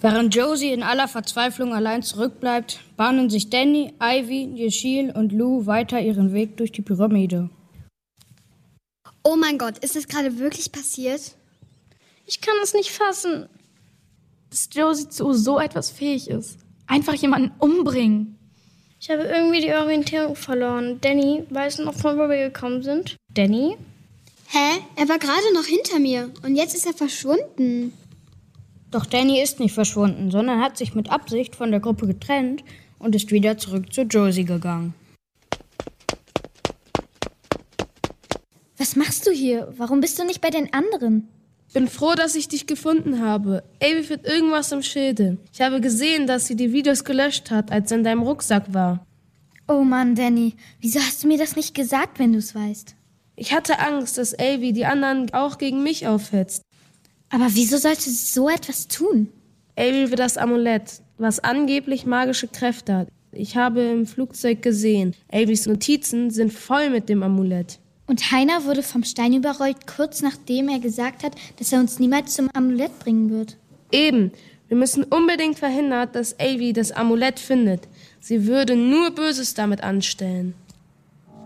Während Josie in aller Verzweiflung allein zurückbleibt, bahnen sich Danny, Ivy, Yeşil und Lou weiter ihren Weg durch die Pyramide. Oh mein Gott, ist das gerade wirklich passiert? Ich kann es nicht fassen, dass Josie zu so etwas fähig ist. Einfach jemanden umbringen. Ich habe irgendwie die Orientierung verloren. Danny, weißt du noch, von wo wir gekommen sind? Danny? Hä? Er war gerade noch hinter mir und jetzt ist er verschwunden. Doch Danny ist nicht verschwunden, sondern hat sich mit Absicht von der Gruppe getrennt und ist wieder zurück zu Josie gegangen. Was machst du hier? Warum bist du nicht bei den anderen? Bin froh, dass ich dich gefunden habe. Ivy führt irgendwas im Schilde. Ich habe gesehen, dass sie die Videos gelöscht hat, als sie in deinem Rucksack war. Oh Mann, Danny, wieso hast du mir das nicht gesagt, wenn du es weißt? Ich hatte Angst, dass Ivy die anderen auch gegen mich aufhetzt. Aber wieso sollte sie so etwas tun? Ivy will das Amulett, was angeblich magische Kräfte hat. Ich habe im Flugzeug gesehen, Ivys Notizen sind voll mit dem Amulett. Und Heiner wurde vom Stein überrollt, kurz nachdem er gesagt hat, dass er uns niemals zum Amulett bringen wird. Eben, wir müssen unbedingt verhindern, dass Ivy das Amulett findet. Sie würde nur Böses damit anstellen.